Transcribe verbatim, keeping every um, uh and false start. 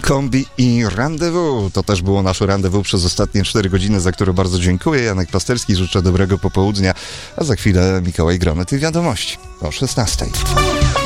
Kombi i Rendezvous. To też było nasze rendezvous przez ostatnie cztery godziny, za które bardzo dziękuję. Janek Pasterski, życzę dobrego popołudnia, a za chwilę Mikołaj Gronet i wiadomości o szesnastej.